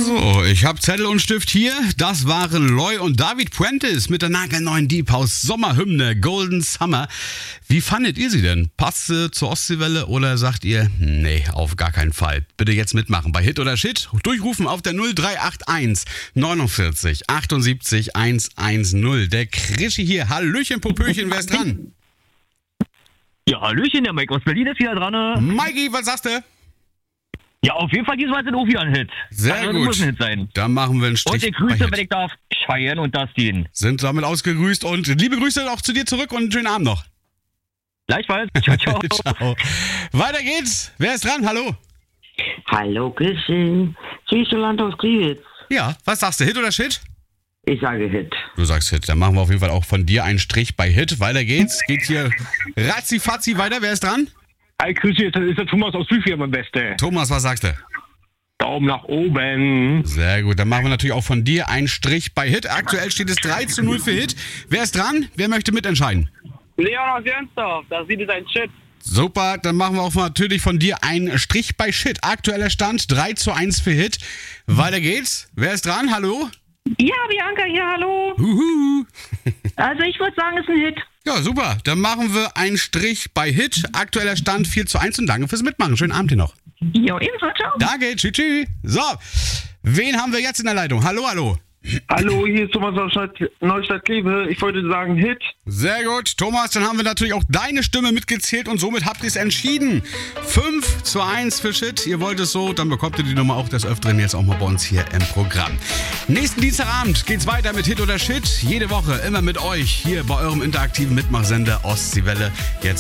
So, ich habe Zettel und Stift hier. Das waren Loy und David Puentes mit der nagelneuen Deep House Sommerhymne Golden Summer. Wie fandet ihr sie denn? Passt sie zur Ostseewelle oder sagt ihr, nee, auf gar keinen Fall? Bitte jetzt mitmachen bei Hit oder Shit. Durchrufen auf der 0381 49 78 110. Der Krischi hier. Hallöchen, Popöchen, wer ist dran? Ja, Hallöchen, der Mike aus Berlin ist wieder dran. Mikey, was sagst du? Ja, auf jeden Fall diesmal sind auch wieder ein Hit. Sehr Also, gut. muss ein Hit sein. Dann machen wir einen Strich Und ich bei grüße, Hit. wenn ich darf, Cheyenne und Dustin. Sind damit ausgegrüßt und liebe Grüße auch zu dir zurück und einen schönen Abend noch. Gleichfalls. Ciao, ciao. Ciao. Weiter geht's. Wer ist dran? Hallo. Hallo Christian, Land aus Kriwitz. Ja, was sagst du? Hit oder Shit? Ich sage Hit. Du sagst Hit. Dann machen wir auf jeden Fall auch von dir einen Strich bei Hit. Weiter geht's. Geht hier ratzi-fatzi weiter. Wer ist dran? Hi, grüß dich, das ist der Thomas aus Büfirm am Beste. Thomas, was sagst du? Daumen nach oben. Sehr gut. Dann machen wir natürlich auch von dir einen Strich bei Hit. Aktuell steht es 3:0 für Hit. Wer ist dran? Wer möchte mitentscheiden? Leon aus Jensdorf, da sieht es ein Shit. Super, dann machen wir auch natürlich von dir einen Strich bei Shit. Aktueller Stand 3:1 für Hit. Weiter geht's. Wer ist dran? Hallo? Ja, Bianca hier, hallo. Huhu. Also ich würde sagen, es ist ein Hit. Ja, super. Dann machen wir einen Strich bei Hit. Aktueller Stand 4:1 und danke fürs Mitmachen. Schönen Abend dir noch. Jo, ebenso, ciao. Danke, tschüss. So, wen haben wir jetzt in der Leitung? Hallo, hallo. Hallo, hier ist Thomas aus Neustadt-Kleve. Ich wollte sagen Hit. Sehr gut. Thomas, dann haben wir natürlich auch deine Stimme mitgezählt und somit habt ihr es entschieden. 5:1 für Shit. Ihr wollt es so, dann bekommt ihr die Nummer auch des Öfteren jetzt auch mal bei uns hier im Programm. Nächsten Dienstagabend geht's weiter mit Hit oder Shit. Jede Woche immer mit euch hier bei eurem interaktiven Mitmachsender Ostseewelle. Jetzt